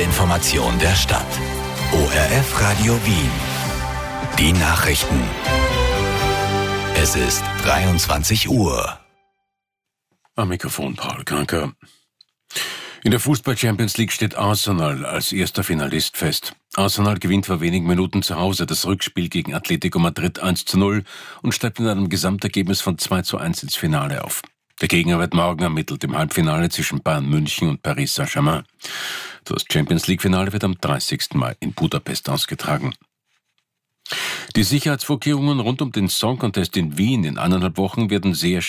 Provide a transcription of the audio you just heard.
Information der Stadt. ORF Radio Wien. Die Nachrichten. Es ist 23 Uhr. Am Mikrofon Paul Kranker. In der Fußball-Champions League steht Arsenal als erster Finalist fest. Arsenal gewinnt vor wenigen Minuten zu Hause das Rückspiel gegen Atletico Madrid 1:0 und steigt mit einem Gesamtergebnis von 2:1 ins Finale auf. Der Gegner wird morgen ermittelt im Halbfinale zwischen Bayern München und Paris Saint-Germain. Das Champions-League-Finale wird am 30. Mai in Budapest ausgetragen. Die Sicherheitsvorkehrungen rund um den Song Contest in Wien in 1,5 Wochen werden sehr